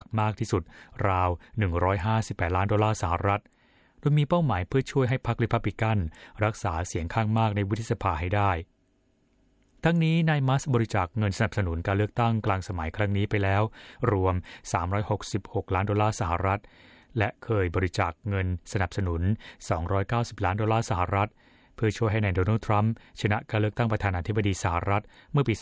มากที่สุดราว$158 ล้านโดยมีเป้าหมายเพื่อช่วยให้พรรครีพับลิกันรักษาเสียงข้างมากในวุฒิสภาให้ได้ทั้งนี้นายมัสบริจาคเงินสนับสนุนการเลือกตั้งกลางสมัยครั้งนี้ไปแล้วรวม$366 ล้านและเคยบริจาคเงินสนับสนุน$290 ล้านเพื่อช่วยให้นายโดนัลด์ทรัมป์ชนะการเลือกตั้งประธานาธิบดีสหรัฐเมื่อปี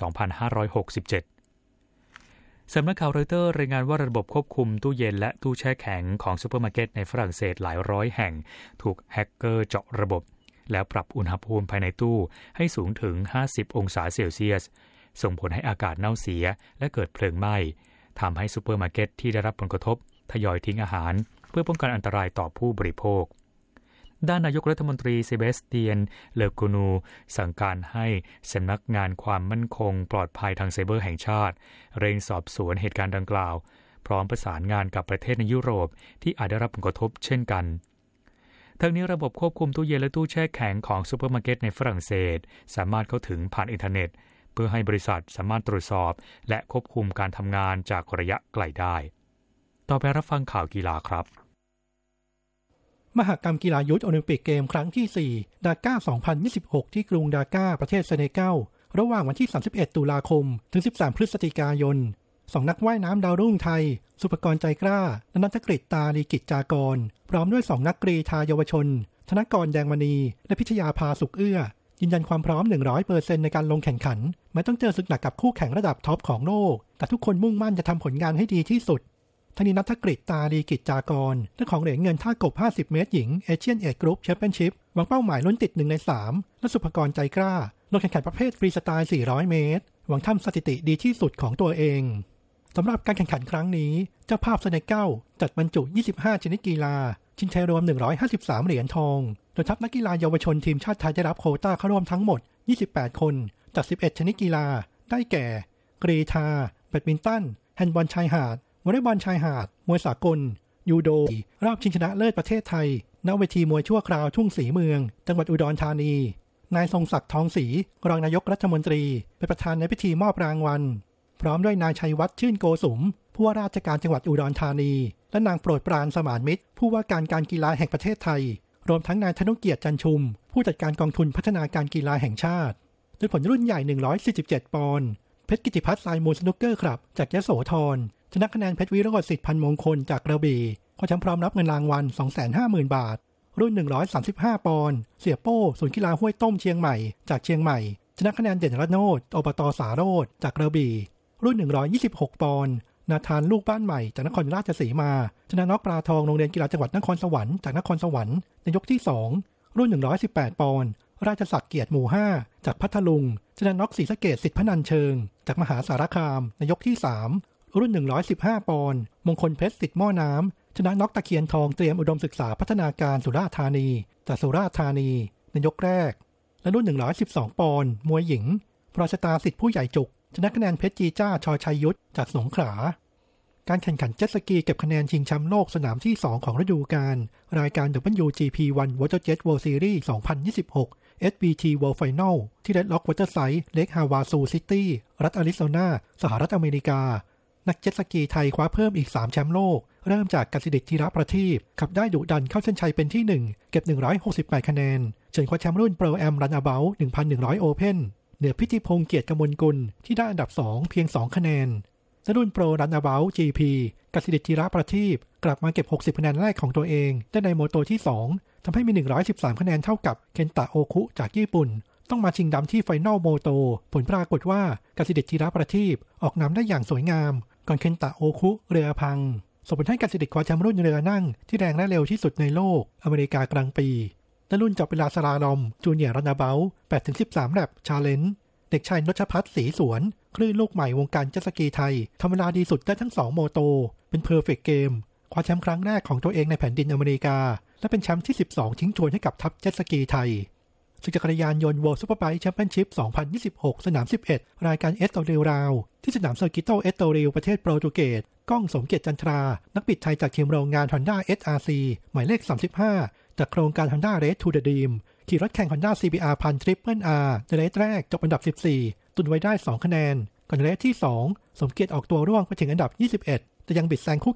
2567สำนักข่าวรอยเตอร์รายงานว่าระบบควบคุมตู้เย็นและตู้แช่แข็งของซูเปอร์มาร์เก็ตในฝรั่งเศสหลายร้อยแห่งถูกแฮกเกอร์เจาะระบบแล้วปรับอุณหภูมิภายในตู้ให้สูงถึง50องศาเซลเซียสส่งผลให้อากาศเน่าเสียและเกิดเพลิงไหม้ทำให้ซูเปอร์มาร์เก็ตที่ได้รับผลกระทบทยอยทิ้งอาหารเพื่อป้องกันอันตรายต่อผู้บริโภคด้านนายกรัฐมนตรีเซเบสเตียนเลโกนูสั่งการให้สำนักงานความมั่นคงปลอดภัยทางไซเบอร์แห่งชาติเร่งสอบสวนเหตุการณ์ดังกล่าวพร้อมประสานงานกับประเทศในยุโรปที่อาจได้รับผลกระทบเช่นกันทั้งนี้ระบบควบคุมตู้เย็นและตู้แช่แข็งของซูเปอร์มาร์เก็ตในฝรั่งเศสสามารถเข้าถึงผ่านอินเทอร์เน็ตเพื่อให้บริษัทสามารถตรวจสอบและควบคุมการทำงานจากระยะไกลได้ต่อไปรับฟังข่าวกีฬาครับมหกรรมกีฬายุทธโอลิมปิกเกมครั้งที่4ดาก้า2026ที่กรุงดาก้าประเทศเซเนกัลระหว่างวันที่31ตุลาคมถึง13พฤศจิกายน2นักว่ายน้ำดาวรุ่งไทยสุภกรใจกล้าและนัฐกฤษตาลีกิจจากรพร้อมด้วย2นักกรีฑาเยาวชนธนกรแดงมณีและพิชยาภาสุขเอื้อยืนยันความพร้อม 100% ในการลงแข่งขันแม้ต้องเจอศึกหนักกับคู่แข่งระดับท็อปของโลกแต่ทุกคนมุ่งมั่นจะทำผลงานให้ดีที่สุดทั้งนี้นัฐกฤษตาลีกิจจากรเจ้าของเหรียญเงินท่ากบ50เมตรหญิงเอเชียนเอจกรุ๊ปแชมเปี้ยนชิพวางเป้าหมายลุ้นติด1ใน3และสุภกรใจกล้าลงแข่งขันประเภทฟรีสไตล์400เมตรหวังทำสถิติดีที่สุดของตัวเองสำหรับการแข่งขันครั้งนี้เจ้าภาพเซเนกัลจัดบรรจุ25ชนิดกีฬาชิงชัยรวม153เหรียญทองโดยทัพนักกีฬาเยาวชนทีมชาติไทยได้รับโควต้าเข้าร่วมทั้งหมด28คนจาก11ชนิดกีฬาได้แก่กรีฑาแบดมินตันแฮนด์บอลชายหาดวอลเลย์บอลชายหาดมวยสากลยูโดรอบชิงชนะเลิศประเทศไทยณเวทีมวยชั่วคราวทุ่งศรีเมืองจังหวัดอุดรธานีนายทรงศักดิ์ทองศรีรองนายกรัฐมนตรีเป็นประธานในพิธีมอบรางวัลพร้อมด้วยนายชัยวัฒน์ชื่นโกสุมผู้ว่าราชการจังหวัดอุดรธานีและนางโปรดปรานสมานมิตรผู้ว่าการกีฬาแห่งประเทศไทยรวมทั้งนายธนุเกียรติจันชุมผู้จัดการกองทุนพัฒนาการกีฬาแห่งชาติโดยผลรุ่นใหญ่147ปอนด์เพชรกิติพัฒน์สายมูลสนุกเกอร์คลับจากยโสธรชนะคะแนนเพชรวิโรจน์สิทธิ์พันมงคลจากกระบี่คว้าแชมป์พร้อมรับเงินรางวัล 250,000 บาทรุ่น135ปอนด์เสียโป้ศูนย์กีฬาห้วยต้มเชียงใหม่จากเชียงใหม่ชนะคะแนนเด่นระโนดอบต.สาโรจน์จากกระบี่รุ่น126ปอนด์นาธานลูกบ้านใหม่จากนครราชสีมาชนะน็อกปลาทองโรงเรียนกีฬาจังหวัดนครสวรรค์จากนครสวรรค์ในยกที่2รุ่น118ปอนด์ราชศักดิ์เกียรติหมู่5จากพัทลุงชนะน็อกศรีสะเกษสิทธิพนันเชิงจากมหาสารคามในยกที่3รุ่น115ปอนด์มงคลเพชรสิทธิ์หม้อน้ำชนะน็อกตะเคียนทองเตรียมอุดมศึกษาพัฒนาการสุราษฎร์ธานีจากสุราษฎร์ธานีในยกแรกและรุ่น112ปอนด์มวยหญิงพรชตาสิทธิ์ผู้ใหญ่จุกชนะคะแนนเพชรจีจ้าชอชัยยุทธจากสงขลาการแข่งขันเจ็ตสกีเก็บคะแนนชิงแชมป์โลกสนามที่2ของฤดูกาลรายการ WGP1 WaterJet World Series 2026 SBT World Final ที่ Red Rock Waterside Lake Havasu City รัฐอาริโซนาสหรัฐอเมริกานักเจ็ตสกีไทยคว้าเพิ่มอีก3แชมป์โลกเริ่มจากกสิดิษฐ์ธีรประทีปขับได้ดุดันเข้าเส้นชัยเป็นที่1เก็บ168คะแนนเฉินคว้าแชมป์รุ่น Pro Am Runabout 1,100 Open เหนือพิธิพงษ์เกียรติกมลกุลที่ได้อันดับ2เพียง2คะแนนและรุ่น Pro Runabout GP กสิดิษฐ์ธีรประทีปกลับมาเก็บ60คะแนนแรกของตัวเองได้ในโมโตที่2ทำให้มี113คะแนนเท่ากับเคนตะโอคุจากญี่ปุ่นต้องมาชิงดำที่ไฟนอลโมโตผลปรากฏว่ากสิดิษฐ์ธีรประทีปออกนำได้อย่างสวยงามก่อนเคนตะโอคุเรือพังส่งผลให้กสิดิษฐ์คว้าแชมป์รุ่นเรือนั่งที่แรงและเร็วที่สุดในโลกอเมริกากลางปีและรุ่นจับเวลาสลาลอมจูเนียร์รันนาเบล 8-13 แลปชาเลนจ์เด็กชายนชพัฒน์ศรีสวนคลื่นลูกใหม่วงการเจ็ตสกีไทยทำเวลาดีสุดได้ทั้ง2โมโตเป็นเพอร์เฟคเกมคว้าแชมป์ครั้งแรกของตัวเองในแผ่นดินอเมริกาและเป็นแชมป์ที่12ทิ้งทวนให้กับทัพเจ็ตสกีไทยศึกจักรยานยนต์ World Superbike Championship 2026 สนาม11รายการเอสโตเรลราวที่สนามเซอร์กิโตเอสโตเรลประเทศโปรตุเกสก้องสมเกียรติจันทรานักบิดไทยจากทีมโรงงาน Honda SRC หมายเลข35จากโครงการ Honda Race to the Dream ขี่รถแข่ง Honda CBR 1000 Triple R ในเรสแรกจบอันดับ14ตุนไว้ได้2คะแนนก่อนเรสที่2สมเกียรติออกตัวร่วงไปถึงอันดับ21แต่ยังบิดแซงคู่